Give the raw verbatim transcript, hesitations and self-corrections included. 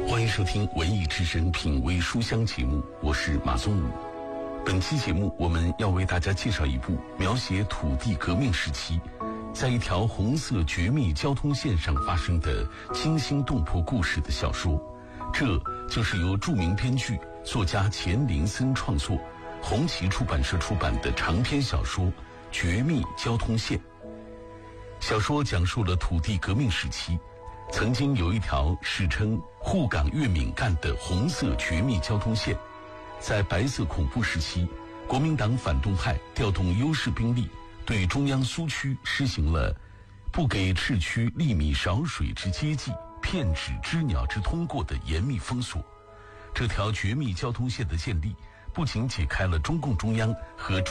欢迎收听文艺之声品味书香节目，我是马宗武。本期节目我们要为大家介绍一部描写土地革命时期在一条红色绝密交通线上发生的惊心动魄故事的小说，这就是由著名编剧作家钱林森创作，红旗出版社出版的长篇小说《绝密交通线》。小说讲述了土地革命时期曾经有一条史称沪港粤闽干的红色绝密交通线，在白色恐怖时期，国民党反动派调动优势兵力，对中央苏区实行了不给赤区粒米少水之接济，骗纸知鸟之通过的严密封锁。这条绝密交通线的建立，不仅解开了中共中央和